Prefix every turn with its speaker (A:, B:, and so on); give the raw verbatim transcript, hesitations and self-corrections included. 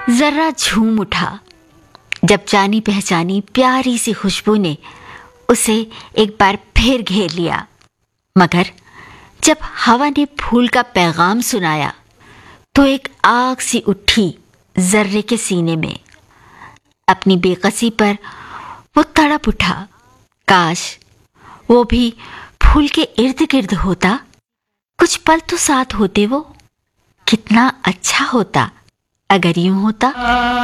A: जर्रा झूम उठा जब जानी पहचानी प्यारी सी खुशबू ने उसे एक बार फिर घेर लिया। मगर जब हवा ने फूल का पैगाम सुनाया तो एक आग सी उठी जर्रे के सीने में। अपनी बेकसी पर वो तड़प उठा। काश वो भी फूल के इर्द गिर्द होता, कुछ पल तो साथ होते वो। कितना अच्छा होता अगर यूं होता।